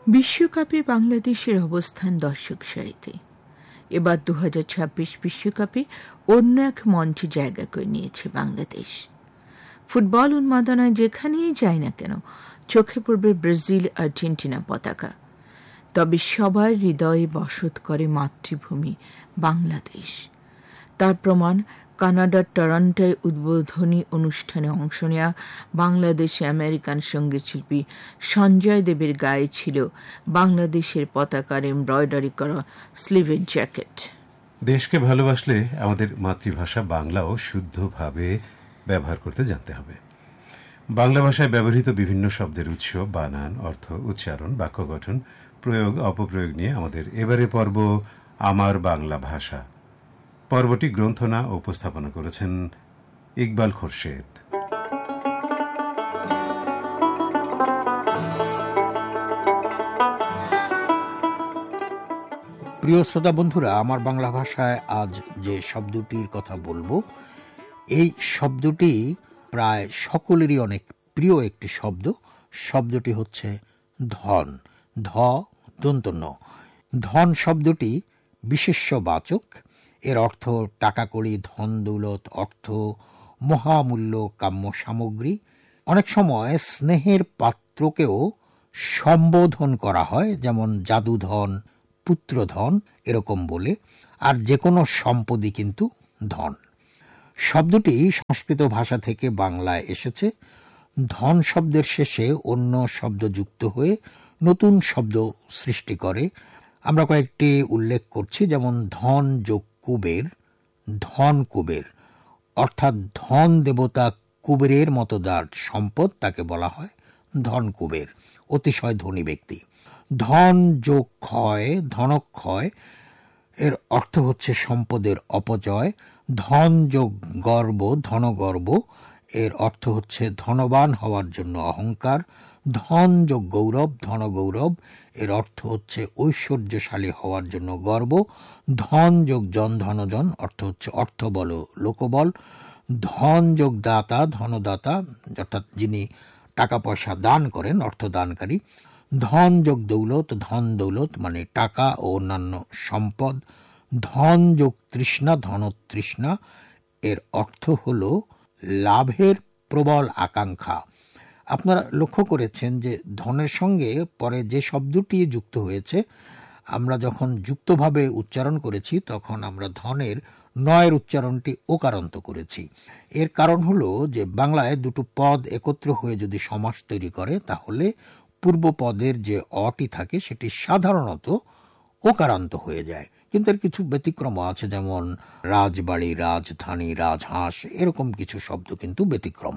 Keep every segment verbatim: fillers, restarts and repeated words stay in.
বিশ্বকাপে বাংলাদেশের অবস্থান দর্শক সারিতে। এবার দু হাজার ছাব্বিশ বিশ্বকাপে অন্য এক মঞ্চে জায়গা করে নিয়েছে বাংলাদেশ। ফুটবল উন্মাদনায় যেখানেই যায় না কেন চোখে পড়বে ব্রাজিল আর্জেন্টিনা পতাকা। তবে সবার হৃদয়ে বসত করে মাতৃভূমি বাংলাদেশ। তার প্রমাণ কানাডার টরন্টোয় উদ্বোধনী অনুষ্ঠানে অংশ নেওয়া বাংলাদেশে আমেরিকান সঙ্গীতশিল্পী সঞ্জয় দেবের গায়ে ছিল বাংলাদেশের পতাকার এমব্রয়ডারি করা স্লিভের জ্যাকেট। দেশকে ভালোবাসলে আমাদের মাতৃভাষা বাংলাও শুদ্ধভাবে ব্যবহার করতে জানতে হবে। বাংলা ভাষায় ব্যবহৃত বিভিন্ন শব্দের উৎস, বানান, অর্থ, উচ্চারণ, বাক্য গঠন, প্রয়োগ অপপ্রয়োগ নিয়ে আমাদের এবারে পর্ব আমার বাংলা ভাষা। পর্বটি গ্রন্থনা ও উপস্থাপনা করেছেন ইকবাল খোরশেদ। প্রিয় শ্রোতা বন্ধুরা, আমার বাংলা ভাষায় আজ যে শব্দটির কথা বলবো, এই শব্দটি প্রায় সকলেরই অনেক প্রিয় একটি শব্দ। শব্দটি হচ্ছে ধন। ধ দন্ত ন। ধন শব্দটি বিশেষ্যবাচক। এর অর্থ টাকা কড়ি, ধন দৌলত, অর্থ, মহামূল্য কাম্য সামগ্রী। অনেক সময় স্নেহের পাত্রকেও সম্বোধন করা হয়, যেমন জাদুধন, পুত্রধন এরকম বলে। আর যে কোনো সম্পদই কিন্তু ধন। শব্দটি সংস্কৃত ভাষা থেকে বাংলায় এসেছে। ধন শব্দের শেষে অন্য শব্দ যুক্ত হয়ে নতুন শব্দ সৃষ্টি করে। আমরা কয়েকটি উল্লেখ করছি, যেমন ধন যোগ কুবের, ধন কুবের, অর্থাৎ ধন দেবতা কুবেরের মতো যার সম্পদ তাকে বলা হয় ধন কুবের, অতিশয় ধনী ব্যক্তি। ধন যোগ ক্ষয়, ধনক্ষয়, এর অর্থ হচ্ছে সম্পদের অপচয়। ধন যোগ গর্ব, ধনগর্ব, এর অর্থ হচ্ছে ধনবান হওয়ার জন্য অহংকার। ধন যোগ গৌরব, ধনগৌরব, এর অর্থ হচ্ছে ঐশ্বর্যশালী হওয়ার জন্য গর্ব। ধন যোগ জন, ধনজন, অর্থ হচ্ছে অর্থবল, লোকবল। ধন যোগ দাতা, ধনদাতা, অর্থাৎ যিনি টাকা পয়সা দান করেন, অর্থদানকারী। ধন যোগ দৌলত, ধন দৌলত মানে টাকা ও অন্যান্য সম্পদ। ধন যোগ তৃষ্ণা, ধনতৃষ্ণা, এর অর্থ হল লাভের প্রবল আকাঙ্ক্ষা। আপনারা লক্ষ্য করেছেন যে ধনের সঙ্গে পরে যে শব্দটি যুক্ত হয়েছে, আমরা যখন যুক্তভাবে উচ্চারণ করেছি তখন আমরা ধনের নয়ের উচ্চারণটি ওকারান্ত করেছি। এর কারণ হলো যে বাংলায় দুটো পদ একত্র হয়ে যদি সমাস তৈরি করে, তাহলে পূর্ব পদের যে অটি থাকে সেটি সাধারণত ওকারান্ত হয়ে যায়। কিন্তু এর কিছু ব্যতিক্রম আছে, যেমন রাজবাড়ি, রাজধানী, রাজহাঁস, এরকম কিছু শব্দ কিন্তু ব্যতিক্রম।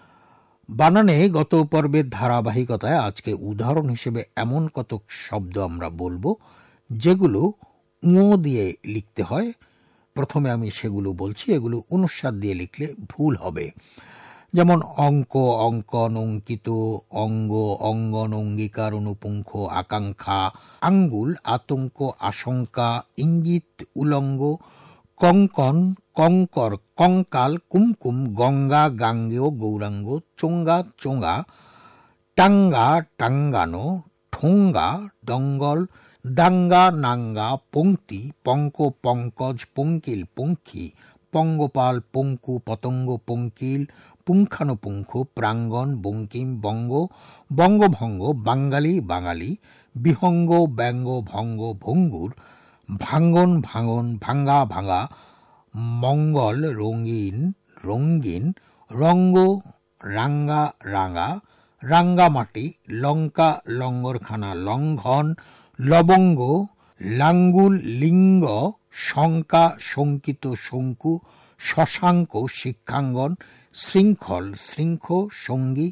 বানানে গত পর্বের ধারাবাহিকতায় আজকে উদাহরণ হিসেবে এমন কত শব্দ আমরা বলবো যেগুলো ঙ দিয়ে লিখতে হয়। প্রথমে আমি সেগুলো বলছি, এগুলো অনুস্বার দিয়ে লিখলে ভুল হবে। যেমন অঙ্ক, অঙ্কন, অঙ্কিত, অঙ্গ, অঙ্গন, অঙ্গীকার, অনুপুঙ্খ, আকাঙ্ক্ষা, আঙ্গুল, আতঙ্ক, আশঙ্কা, ইঙ্গিত, উলঙ্গ, কঙ্কন, কঙ্কর, কঙ্কাল, কুমকুম, গঙ্গা, গাঙ্গেয়, গৌরাঙ্গ, চোঙ্গা, চোঙ্গা, টাঙ্গা, টাঙ্গানো, ঠোঙ্গা, দঙ্গল, দাঙ্গা, নাঙ্গা, পংক্তি, পঙ্ক, পঙ্কজ, পঙ্কিল, পঙ্খী, পঙ্গপাল, পঙ্কু, পতঙ্গ, পঙ্কিল, পুঙ্খানুপুঙ্খ, প্রাঙ্গণ, বঙ্কিম, বঙ্গ, বঙ্গভঙ্গ, বাঙ্গালী, বাঙালি, বিহঙ্গ, ব্যঙ্গ, ভঙ্গ, ভঙ্গুর, ভাঙ্গন, ভাঙন, ভাঙ্গা, ভাঙা, মঙ্গল, রঙিন, রঙ্গিন, রঙ্গ, রাঙ্গা, রাঙ্গা, রাঙ্গামাটি, লঙ্কা, লঙ্গরখানা, লঙ্ঘন, লবঙ্গ, লাঙ্গুল, লিঙ্গ, শঙ্কা, শঙ্কিত, শঙ্কু, শশাঙ্ক, শিক্ষাঙ্গন, শৃঙ্খল, শৃঙ্খ, সঙ্গী,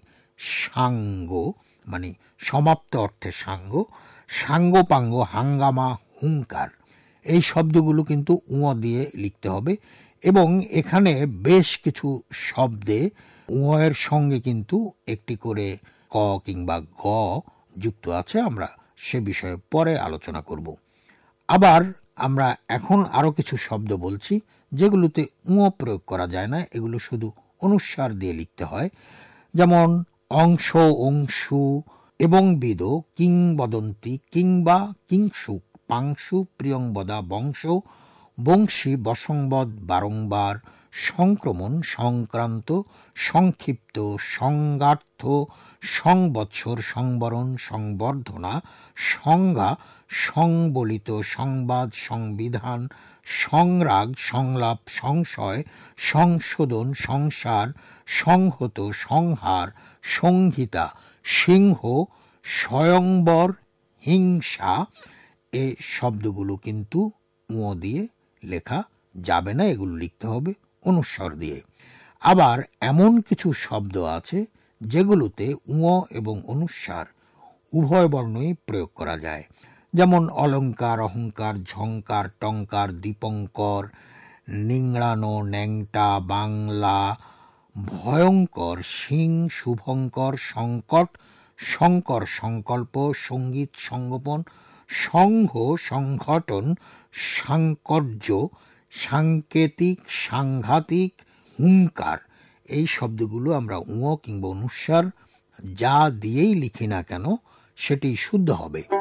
সাঙ্গ মানে সমাপ্ত অর্থে সাঙ্গ, সাঙ্গপাঙ্গ, হাঙ্গামা, হুঙ্কার। এই শব্দগুলো কিন্তু উঁ দিয়ে লিখতে হবে, এবং এখানে বেশ কিছু শব্দে উঁ এর সঙ্গে কিন্তু একটি করে ক কিংবা গ যুক্ত আছে। আমরা সে বিষয়ে পরে আলোচনা করব। আবার আমরা এখন আরো কিছু শব্দ বলছি যেগুলোতে উঁ প্রয়োগ করা যায় না, এগুলো শুধু অনুস্বার দিয়ে লিখতে হয়। যেমন অংশ, অংশু, এবং বিদ কিংবদন্তি কিংবা কিংসুক পাংশু প্রিয়ংবদা বংশ বংশী বসংবদ বারংবার সংক্রমণ সংক্রান্ত সংক্ষিপ্ত সংগার্থ সংবৎসর সংবরণ সংবর্ধনা সংজ্ঞা সংবলিত সংবাদ সংবিধান সংরাগ সংলাপ সংশয় সংশোধন সংসার সংহত সংহার সংহিতা সিংহ স্বয়ংবর হিংসা এই শব্দগুলো কিন্তু উ দিয়ে লেখা যাবে না, এগুলো লিখতে হবে অনুস্বর দিয়ে। আবার এমন কিছু শব্দ আছে যেগুলোতে উ এবং অনুস্বার উভয় বর্ণই প্রয়োগ করা যায়, যেমন অলঙ্কার, অহংকার, ঝংকার, টঙ্কার, দীপঙ্কর, নিংড়ানো, ন্যাংটা, বাংলা, ভয়ঙ্কর, সিং, শুভঙ্কর, সংকট, শঙ্কর, সংকল্প, সঙ্গীত, সংগোপন, সংঘ, সংঘটন, সাংকর্য, সাংকেতিক, সাংঘাতিক, হুঙ্কার। এই শব্দগুলো আমরা উ কিংবা অনুস্বার যা দিয়েই লিখি না কেন সেটি শুদ্ধ হবে।